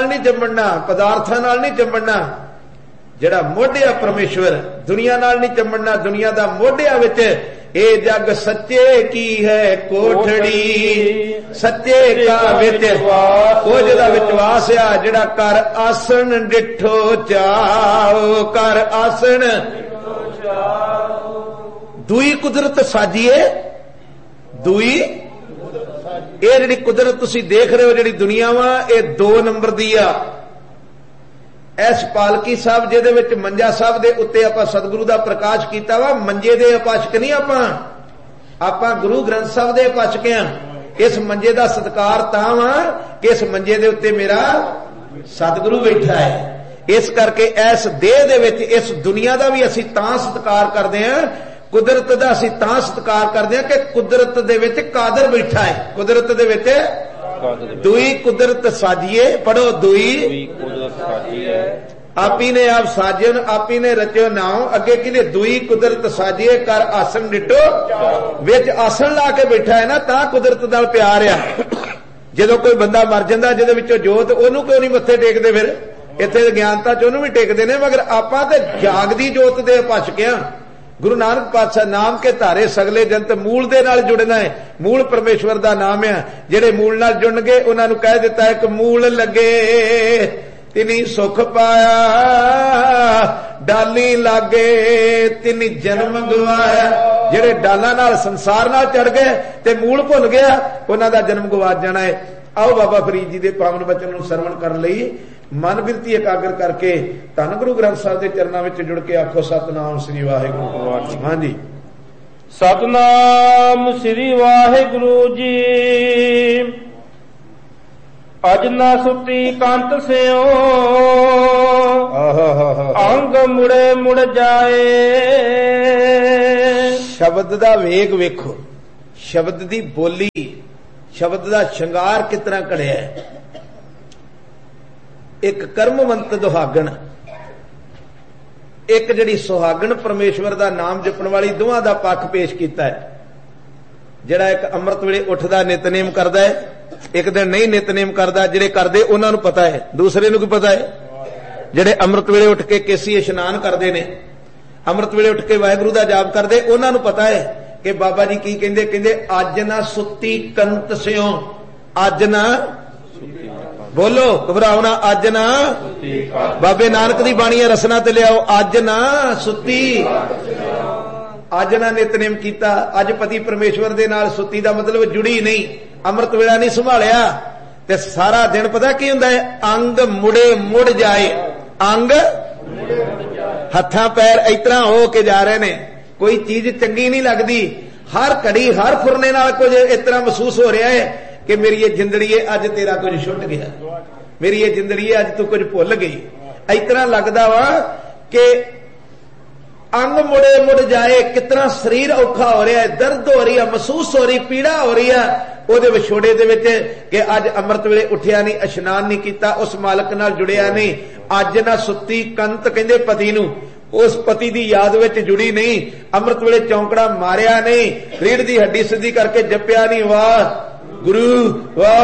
नाल नहीं चंबड़ना, पदार्थां नाल नहीं चंबड़ना। जिहड़ा मोढिया परमेश्वर, दुनिया नाल नहीं चंबड़ना, दुनिया दा मोढिया विच ए जग सच्चे की है कोठड़ी, सच्चे का विच ओ जिहदा विश्वास आ, जिहड़ा कर आसन डिठो चाओ, कर आसन दुई कुदरत साजिए, दुई ये जिहड़ी कुदरत तुसीं देख रहे हो, जिहड़ी दुनिया वा, ये 2 नंबर दी आ। इस पालकी साहब जिहदे विच मंजा साहब दे उत्ते आपां सतगुरु दा प्रकाश कीता वा, मंजे दे उपासक नहीं आपां गुरु ग्रंथ साहब दे उपासक हां। इस मंजे दा सत्कार तां वा कि इस मंजे दे उत्ते मेरा सतगुरु बैठा है। इस करके इस देह दे विच इस दुनिया दा भी असीं तां सत्कार करदे हां, कुदरत दा असीं तां सत्कार करदे हां कि कुदरत दे विच कादर बैठा है। कुदरत दे विच दुई कुदरत साजिए, पढ़ो दुई कुदरत साजिए, आपी ने आप साजन, आपी ने रचो नाम, अगे कि दुई कुदरत साजिए, कर आसन डिटो, विच आसन ला के बैठा है ना, तां कुदरत नाल प्यार आ। जदों कोई बंदा मर जांदा जिहदे विचों जोत, ओनू क्यों नहीं मत्थे टेकदे? फिर इत्थे ज्ञानता च ओनू भी टेकदे ने, मगर आपां ते जागदी जोत दे उपासक हां। गुरु नानक पातशाह नाम के धारे सगले जंत, मूल दे नाल जुड़ना है। मूल परमेश्वर दा नाम है। जिहड़े मूल नाल जुड़ गए उन्हां नूं कह दिता है कि मूल लगे तिनी सुख पाया, डाली लागे तिनी जन्म गवाया। जिहड़े डालां नाल संसार नाल चढ़ गए ते मूल भुल गया, उन्हां दा जन्म गवा जाना है। आओ बाबा फरीद जी दे पावन बचन नूं सरवण करन लई मन बिरती एकाग्र करके धन गुरु ग्रंथ साहिब के चरणों में जुड़ के आखो सतनाम श्री वाहिगुरु। हाँ जी, सतनाम श्री वाहिगुरु जी। अज ना सुती कंत स्यों, अंग मुड़े मुड़ जाए। शब्द दा वेग वेखो, शब्द दी बोली, शब्द दा श्रृंगार कितना कड़िया है। एक कर्मवंत दुहागण, एक जिहड़ी सुहागण परमेश्वर दा नाम जपण वाली, दोहां दा पक्ष पेश कीता है। जिहड़ा एक अमृत वेले उठदा नितनेम करदा है, एक दिन नहीं नितनेम करदा, जिहड़े करदे उन्हां नूं पता है, दूसरे नूं की पता है? जिहड़े अमृत वेले उठ के केसी इशनान करदे ने, अमृत वेले उठ के वाहिगुरू दा जाप करदे, उन्हां नूं पता है कि बाबा जी की कहंदे, कहंदे अज ना सुती कंत स्यों, अज ना बोलो घबराओ ना, अज ना बाबे नानक दी बाणी रसना ते लियाओ, अज ना सुती, अज ना नितनेम कीता, अज पति परमेश्वर दे नाल सुती दा मतलब जुड़ी नहीं, अमृत वेला नहीं संभालिया ते सारा दिन पता की हुंदा है, अंग मुड़े मुड़ जाए। अंग हत्थां पैर इस तरह हो के जा रहे ने, कोई चीज चंगी नहीं लगदी, हर घड़ी हर फुरने नाल कुछ इस तरह महसूस हो रहा है कि मेरी ये जिंदड़ी है अज तेरा कुछ छुट गया, मेरी ये जिंदड़ी है अज तू कुछ भुल गई। इस तरह लगदा वा कि अंग मुड़े मुड़ जाए, कितना शरीर औखा हो रहा है, दर्द हो रही है, महसूस हो रही, पीड़ा हो रही है ਉਹਦੇ ਵਿਛੋੜੇ ਦੇ ਵਿੱਚ कि अज अमृत वेले उठिया नहीं, इशनान नहीं किया, उस मालक नाल जुड़िया नहीं, अज ना सुती कंत कहंदे पति नूं, उस पति की याद विच जुड़ी नहीं, अमृत वेले चौंकड़ा मारिया नहीं, रीढ़ की हड्डी सीधी करके जपिया नहीं, वाह गुरु वाह